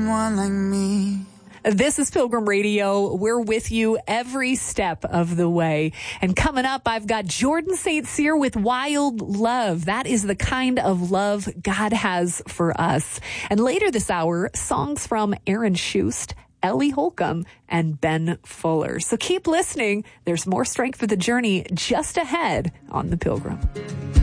someone like me. This is Pilgrim Radio. We're with you every step of the way. And coming up, I've got Jordan St. Cyr with Wild Love. That is the kind of love God has for us. And later this hour, songs from Aaron Shust, Ellie Holcomb, and Ben Fuller. So keep listening. There's more strength for the journey just ahead on The Pilgrim.